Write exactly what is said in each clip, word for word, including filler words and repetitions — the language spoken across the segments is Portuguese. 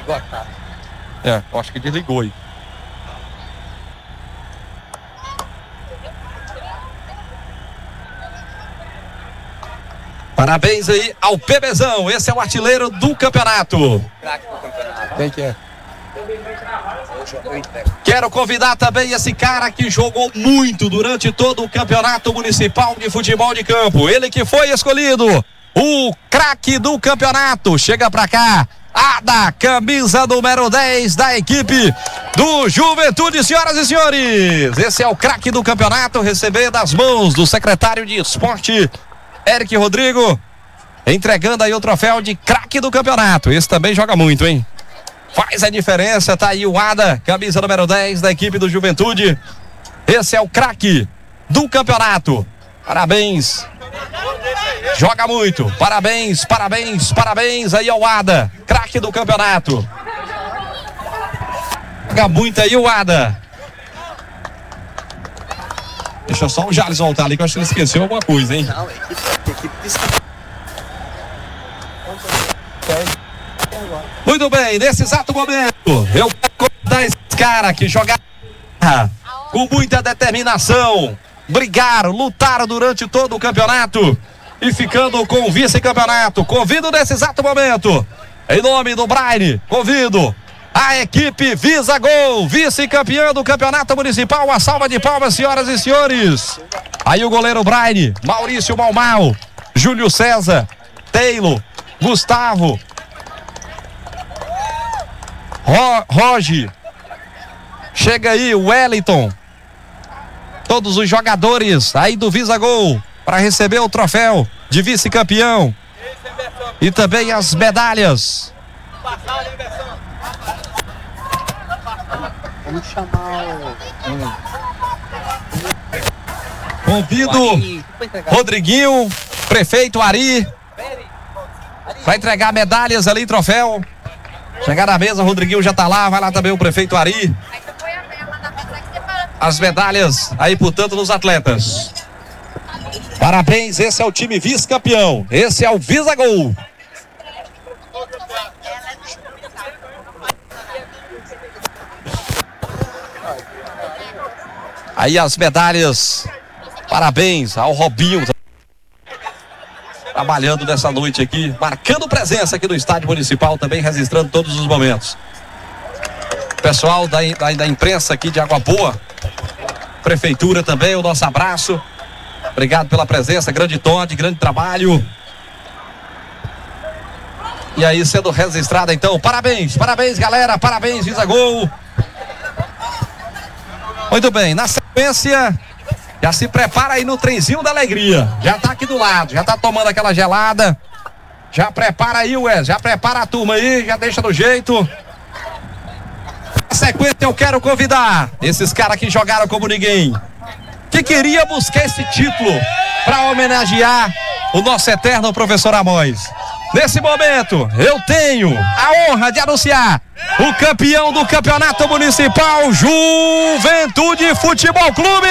É, eu acho que desligou aí. Parabéns aí ao Bebezão, esse é o artilheiro do campeonato. Quem que é? Quero convidar também esse cara que jogou muito durante todo o campeonato municipal de futebol de campo. Ele que foi escolhido, o craque do campeonato. Chega pra cá, Ada, camisa número dez da equipe do Juventude, senhoras e senhores. Esse é o craque do campeonato, receber das mãos do secretário de esporte, Eric Rodrigo, entregando aí o troféu de craque do campeonato. Esse também joga muito, hein? Faz a diferença, tá aí o Ada, camisa número dez da equipe do Juventude. Esse é o craque do campeonato. Parabéns. Joga muito. Parabéns, parabéns, parabéns aí ao Ada, craque do campeonato. Joga muito aí o Ada. Deixa só o Jales voltar ali, que eu acho que ele esqueceu alguma coisa, hein? Não, equipe... Muito bem, nesse exato momento, eu quero convidar esse cara que joga com muita determinação, brigaram, lutaram durante todo o campeonato e ficando com o vice-campeonato. Convido nesse exato momento, em nome do Braine, convido a equipe Visa Gol, vice-campeã do campeonato municipal. Uma salva de palmas, senhoras e senhores. Aí o goleiro Braine, Maurício Malmal, Júlio César, Taylor, Gustavo, Ro Roge, chega aí o Wellington, todos os jogadores aí do Visa Gol para receber o troféu de vice-campeão e também as medalhas. Vamos chamar o... Convido Rodriguinho, prefeito Ari, vai entregar medalhas ali, troféu. Chegar na mesa, o Rodriguinho já tá lá, vai lá também o prefeito Ari. As medalhas aí, portanto, nos atletas. Parabéns, esse é o time vice-campeão. Esse é o Visa Gol. Aí as medalhas. Parabéns ao Robinho, trabalhando nessa noite aqui, marcando presença aqui no estádio municipal, também registrando todos os momentos. Pessoal da, da, da imprensa aqui de Água Boa, prefeitura também, o nosso abraço. Obrigado pela presença, grande Todd, grande trabalho. E aí sendo registrada então, parabéns, parabéns galera, parabéns Visa Gol. Muito bem, na sequência, já se prepara aí no trenzinho da alegria. Já tá aqui do lado, já tá tomando aquela gelada. Já prepara aí, Wes, já prepara a turma aí, já deixa do jeito. Na sequência eu quero convidar esses caras que jogaram como ninguém, que queria buscar esse título para homenagear o nosso eterno professor Amós. Nesse momento, eu tenho a honra de anunciar o campeão do campeonato municipal, Juventude Futebol Clube.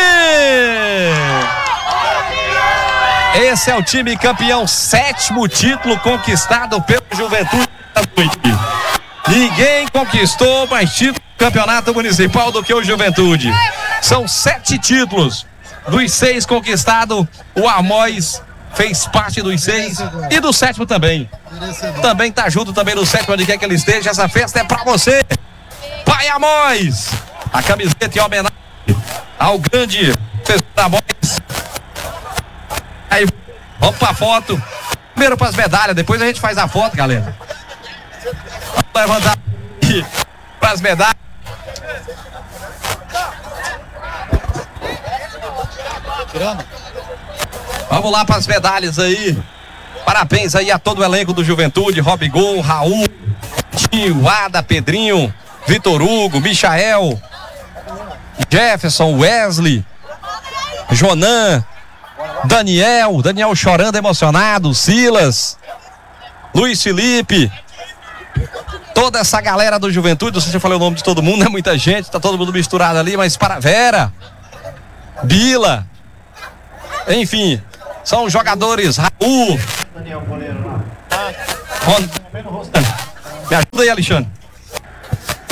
Esse é o time campeão, sétimo título conquistado pelo Juventude. Ninguém conquistou mais título do campeonato municipal do que o Juventude. São sete títulos. Dos seis conquistados, o Amós fez parte dos seis e do sétimo também. Também tá junto também no sétimo, onde quer que ele esteja. Essa festa é pra você, Pai Amós. A camiseta em homenagem ao grande professor Amós. Aí, vamos pra foto. Primeiro pras medalhas, depois a gente faz a foto, galera. Vamos levantar aqui pras medalhas. Tirando. Vamos lá para as medalhas aí. Parabéns aí a todo o elenco do Juventude, Robigol, Raul, Tio, Ada, Pedrinho, Vitor Hugo, Michael, Jefferson, Wesley, Jonan, Daniel, Daniel chorando emocionado, Silas, Luiz Felipe, toda essa galera do Juventude. Não sei se eu falei o nome de todo mundo, é muita gente, tá todo mundo misturado ali, mas para Vera, Bila, enfim, são jogadores. Raul, Ron... me ajuda aí, Alexandre.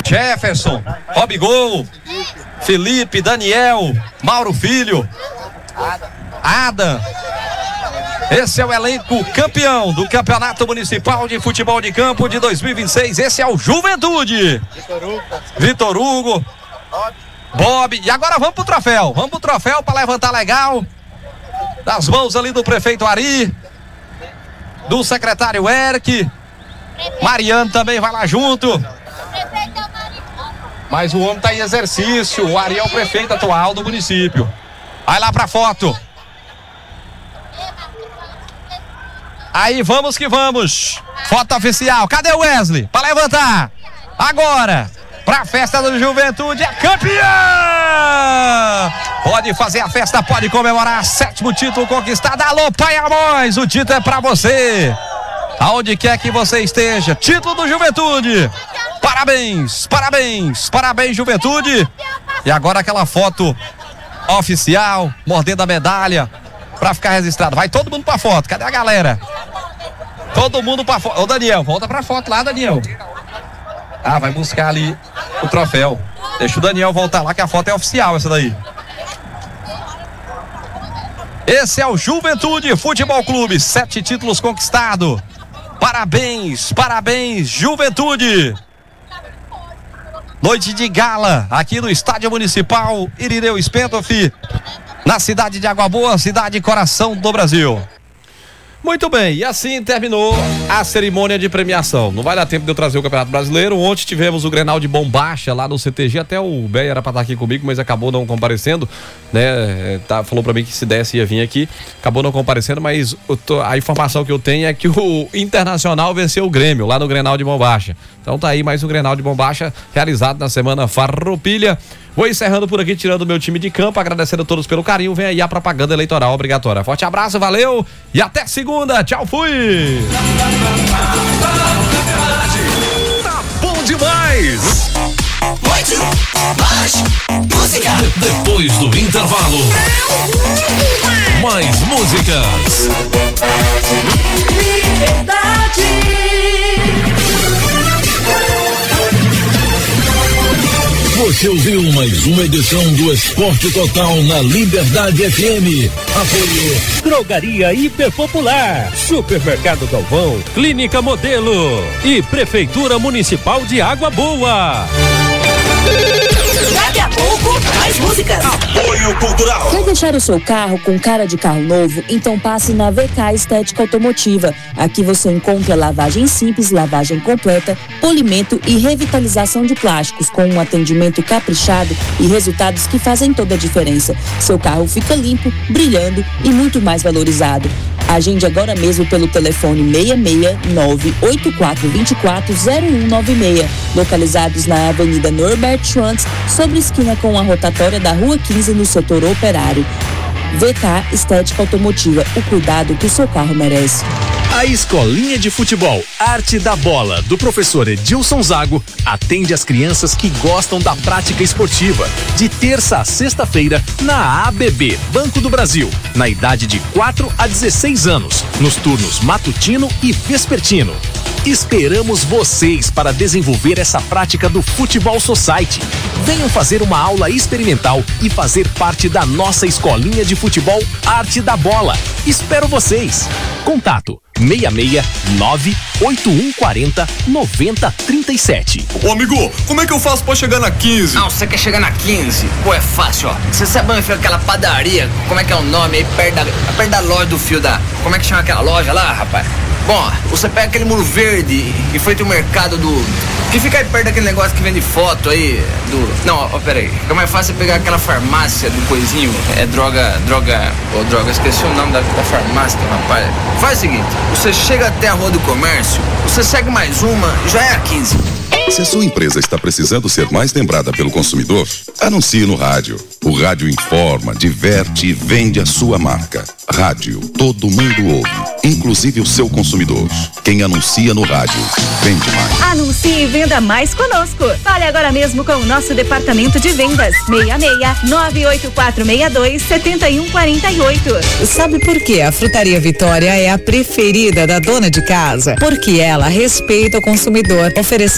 Jefferson, Robigol, Felipe, Daniel, Mauro Filho, Adam. Esse é o elenco campeão do Campeonato Municipal de Futebol de Campo de dois mil e vinte e seis. Esse é o Juventude. Vitor Hugo, Bob. E agora vamos pro troféu. Vamos pro troféu para levantar legal. Das mãos ali do prefeito Ari, do secretário Eric. Mariano também vai lá junto. Mas o homem tá em exercício. O Ari é o prefeito atual do município. Vai lá pra foto. Aí vamos que vamos. Foto oficial. Cadê o Wesley? Pra levantar. Agora. Pra festa do Juventude. É campeã! Pode fazer a festa, pode comemorar. Sétimo título conquistado. Alô, Pai Amós. O título é pra você. Aonde quer que você esteja. Título do Juventude. Parabéns, parabéns, parabéns, Juventude. E agora aquela foto oficial, mordendo a medalha, pra ficar registrado. Vai todo mundo pra foto. Cadê a galera? Todo mundo pra foto. Ô, Daniel, volta pra foto lá, Daniel. Ah, vai buscar ali o troféu. Deixa o Daniel voltar lá que a foto é oficial, essa daí. Esse é o Juventude Futebol Clube. Sete títulos conquistados. Parabéns, parabéns, Juventude. Noite de gala aqui no Estádio Municipal Irineu Spentoff, na cidade de Água Boa, cidade coração do Brasil. Muito bem, e assim terminou a cerimônia de premiação. Não vai dar tempo de eu trazer o Campeonato Brasileiro. Ontem tivemos o Grenal de Bombacha lá no C T G. Até o Bé era pra estar aqui comigo, mas acabou não comparecendo, né? Tá, falou pra mim que se desse ia vir aqui. Acabou não comparecendo, mas tô, a informação que eu tenho é que o Internacional venceu o Grêmio lá no Grenal de Bombacha. Então tá aí mais um Grenal de Bombacha realizado na semana Farroupilha. Vou encerrando por aqui, tirando o meu time de campo, agradecendo a todos pelo carinho. Vem aí a propaganda eleitoral obrigatória. Forte abraço, valeu e até segunda. Tchau, fui! Tá bom demais! Muito mais música! Depois do intervalo, mais músicas. Liberdade. Você ouviu mais uma edição do Esporte Total na Liberdade F M. Apoio Drogaria Hiperpopular, Supermercado Galvão, Clínica Modelo e Prefeitura Municipal de Água Boa. Daqui a pouco, mais músicas. Apoio Cultural. Quer deixar o seu carro com cara de carro novo? Então passe na V K Estética Automotiva. Aqui você encontra lavagem simples, lavagem completa, polimento e revitalização de plásticos, com um atendimento caprichado e resultados que fazem toda a diferença. Seu carro fica limpo, brilhando e muito mais valorizado. Agende agora mesmo pelo telefone seis seis nove oito quatro dois quatro zero um nove seis, localizados na Avenida Norbert Schwantz, sobre esquina com a rotatória da Rua quinze, no setor operário. V K Estética Automotiva, o cuidado que o seu carro merece. A Escolinha de Futebol Arte da Bola, do professor Edilson Zago, atende as crianças que gostam da prática esportiva, de terça a sexta-feira, na A B B, Banco do Brasil, na idade de quatro a dezesseis anos, nos turnos matutino e vespertino. Esperamos vocês para desenvolver essa prática do Futebol Society. Venham fazer uma aula experimental e fazer parte da nossa Escolinha de Futebol Arte da Bola. Espero vocês. Contato seis seis nove oito um quatro zero nove zero três sete. Ô amigo, como é que eu faço pra chegar na quinze? Não, você quer chegar na quinze? Pô, é fácil, ó. Você sabe onde fica aquela padaria? Como é que é o nome aí? Perto da, perto da loja do fio da... Como é que chama aquela loja lá, rapaz? Bom, você pega aquele muro verde e frente ao mercado do... Que fica aí perto daquele negócio que vende foto aí do... Não, ó, peraí. Fica mais fácil pegar aquela farmácia do coisinho. É droga... Droga... Ô, droga, esqueci o nome da, da farmácia, rapaz. Faz o seguinte, você chega até a Rua do Comércio, você segue mais uma e já é a quinze. Se a sua empresa está precisando ser mais lembrada pelo consumidor, anuncie no rádio. O rádio informa, diverte e vende a sua marca. Rádio, todo mundo ouve, inclusive o seu consumidor. Quem anuncia no rádio, vende mais. Anuncie e venda mais conosco. Fale agora mesmo com o nosso departamento de vendas. seis seis nove oito quatro seis dois sete um quatro oito. Sabe por que a Frutaria Vitória é a preferida da dona de casa? Porque ela respeita o consumidor, oferecendo